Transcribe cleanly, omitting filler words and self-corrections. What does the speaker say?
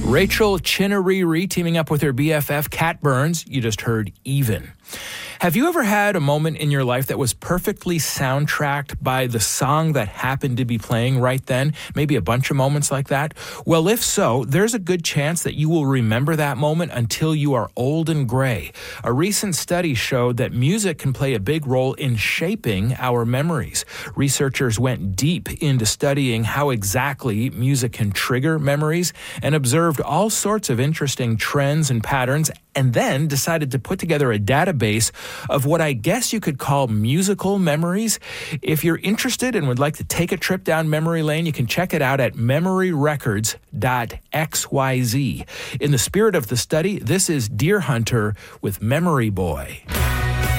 Rachel Chinariri teaming up with her BFF, Kat Burns. You just heard Even. Have you ever had a moment in your life that was perfectly soundtracked by the song that happened to be playing right then? Maybe a bunch of moments like that? Well, if so, there's a good chance that you will remember that moment until you are old and gray. A recent study showed that music can play a big role in shaping our memories. Researchers went deep into studying how exactly music can trigger memories and observed all sorts of interesting trends and patterns, and then decided to put together a database of what I guess you could call musical memories. If you're interested and would like to take a trip down memory lane, you can check it out at memoryrecords.xyz. In the spirit of the study, this is Deer Hunter with Memory Boy.